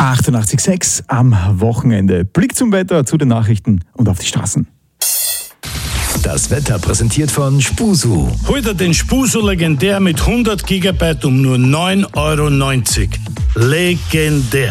88,6 am Wochenende. Blick zum Wetter, zu den Nachrichten und auf die Straßen. Das Wetter präsentiert von Spusu. Heute den Spusu legendär mit 100 GB um nur 9,90 €. Legendär.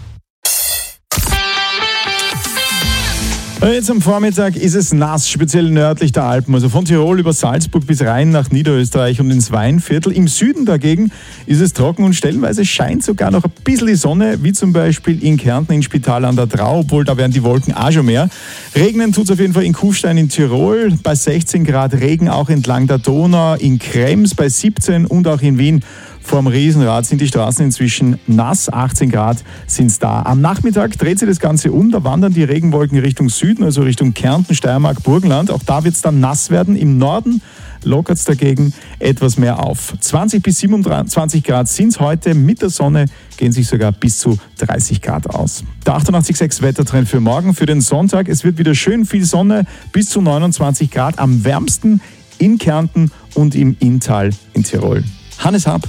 Jetzt am Vormittag ist es nass, speziell nördlich der Alpen, also von Tirol über Salzburg bis rein nach Niederösterreich und ins Weinviertel. Im Süden dagegen ist es trocken und stellenweise scheint sogar noch ein bisschen die Sonne, wie zum Beispiel in Kärnten in Spital an der Drau, obwohl da werden die Wolken auch schon mehr. Regnen tut es auf jeden Fall in Kufstein in Tirol, bei 16 Grad Regen auch entlang der Donau, in Krems bei 17 und auch in Wien. Vorm Riesenrad sind die Straßen inzwischen nass, 18 Grad sind es da. Am Nachmittag dreht sich das Ganze um, da wandern die Regenwolken Richtung Süden, also Richtung Kärnten, Steiermark, Burgenland. Auch da wird es dann nass werden. Im Norden lockert es dagegen etwas mehr auf. 20 bis 27 Grad sind es heute, mit der Sonne gehen sich sogar bis zu 30 Grad aus. Der 88,6 Wettertrend für morgen, für den Sonntag. Es wird wieder schön viel Sonne, bis zu 29 Grad, am wärmsten in Kärnten und im Inntal in Tirol. Hannes Hab.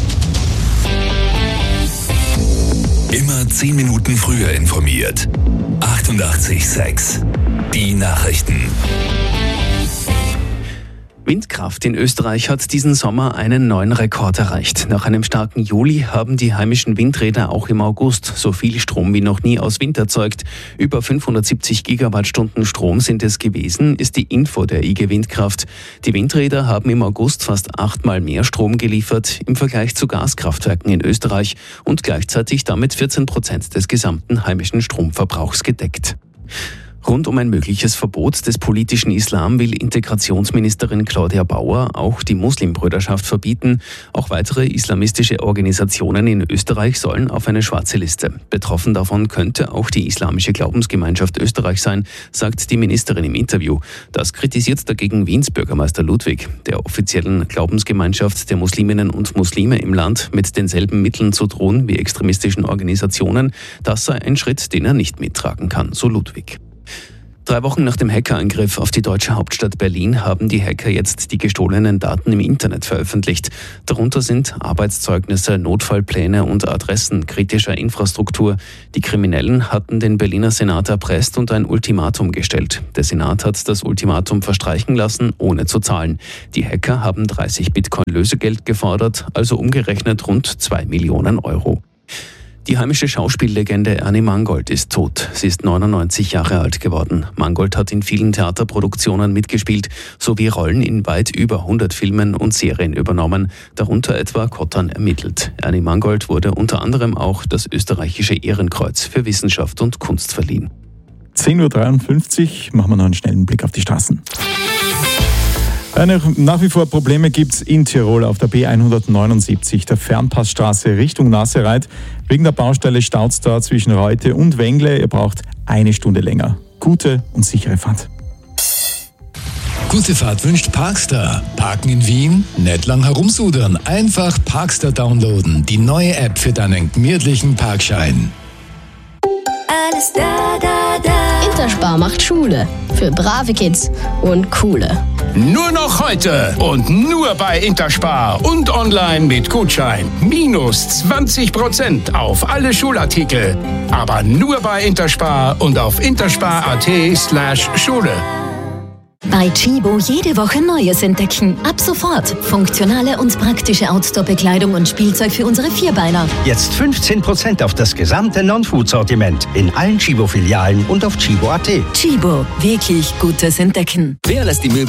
Immer 10 Minuten früher informiert. 88,6. Die Nachrichten. Windkraft in Österreich hat diesen Sommer einen neuen Rekord erreicht. Nach einem starken Juli haben die heimischen Windräder auch im August so viel Strom wie noch nie aus Wind erzeugt. Über 570 Gigawattstunden Strom sind es gewesen, ist die Info der IG Windkraft. Die Windräder haben im August fast 8-mal mehr Strom geliefert im Vergleich zu Gaskraftwerken in Österreich und gleichzeitig damit 14% des gesamten heimischen Stromverbrauchs gedeckt. Rund um ein mögliches Verbot des politischen Islam will Integrationsministerin Claudia Bauer auch die Muslimbrüderschaft verbieten. Auch weitere islamistische Organisationen in Österreich sollen auf eine schwarze Liste. Betroffen davon könnte auch die Islamische Glaubensgemeinschaft Österreich sein, sagt die Ministerin im Interview. Das kritisiert dagegen Wiens Bürgermeister Ludwig. Der offiziellen Glaubensgemeinschaft der Musliminnen und Muslime im Land mit denselben Mitteln zu drohen wie extremistischen Organisationen, das sei ein Schritt, den er nicht mittragen kann, so Ludwig. 3 Wochen nach dem Hackerangriff auf die deutsche Hauptstadt Berlin haben die Hacker jetzt die gestohlenen Daten im Internet veröffentlicht. Darunter sind Arbeitszeugnisse, Notfallpläne und Adressen kritischer Infrastruktur. Die Kriminellen hatten den Berliner Senat erpresst und ein Ultimatum gestellt. Der Senat hat das Ultimatum verstreichen lassen, ohne zu zahlen. Die Hacker haben 30 Bitcoin Lösegeld gefordert, also umgerechnet rund 2 Millionen Euro. Die heimische Schauspiellegende Ernie Mangold ist tot. Sie ist 99 Jahre alt geworden. Mangold hat in vielen Theaterproduktionen mitgespielt, sowie Rollen in weit über 100 Filmen und Serien übernommen, darunter etwa Kottern ermittelt. Ernie Mangold wurde unter anderem auch das österreichische Ehrenkreuz für Wissenschaft und Kunst verliehen. 10.53 Uhr, machen wir noch einen schnellen Blick auf die Straßen. Nach wie vor Probleme gibt es in Tirol auf der B179, der Fernpassstraße Richtung Nassereit. Wegen der Baustelle staut es da zwischen Reute und Wengle. Ihr braucht 1 Stunde länger. Gute und sichere Fahrt. Gute Fahrt wünscht Parkstar. Parken in Wien? Nicht lang herumsudern. Einfach Parkstar downloaden. Die neue App für deinen gemütlichen Parkschein. Alles da, da, da. Interspar macht Schule. Für brave Kids und coole. Nur noch heute und nur bei Interspar und online mit Gutschein. Minus 20% auf alle Schulartikel. Aber nur bei Interspar und auf interspar.at/Schule. Bei Chibo jede Woche Neues entdecken. Ab sofort funktionale und praktische Outdoor-Bekleidung und Spielzeug für unsere Vierbeiner. Jetzt 15% auf das gesamte Non-Food-Sortiment in allen Chibo-Filialen und auf chibo.at. Chibo, wirklich gutes Entdecken. Wer lässt die Möbel